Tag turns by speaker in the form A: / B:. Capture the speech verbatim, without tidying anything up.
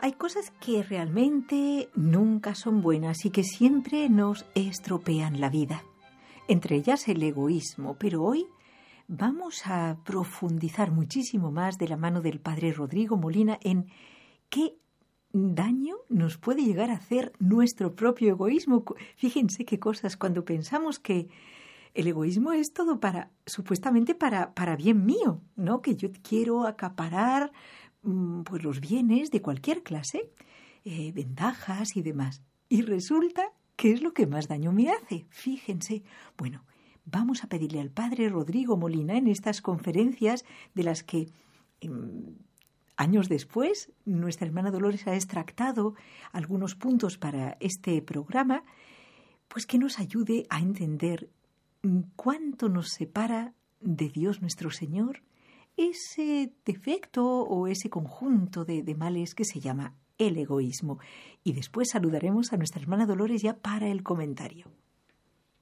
A: Hay cosas que realmente nunca son buenas y que siempre nos estropean la vida. Entre ellas el egoísmo, pero hoy vamos a profundizar muchísimo más de la mano del padre Rodrigo Molina en qué daño nos puede llegar a hacer nuestro propio egoísmo. Fíjense qué cosas cuando pensamos que el egoísmo es todo para, supuestamente para, para bien mío, ¿no? Que yo quiero acaparar pues los bienes de cualquier clase, eh, ventajas y demás. Y resulta que es lo que más daño me hace. Fíjense. Bueno, vamos a pedirle al padre Rodrigo Molina en estas conferencias de las que eh, años después nuestra hermana Dolores ha extractado algunos puntos para este programa, pues que nos ayude a entender cuánto nos separa de Dios nuestro Señor ese defecto o ese conjunto de, de males que se llama el egoísmo. Y después saludaremos a nuestra hermana Dolores ya para el comentario.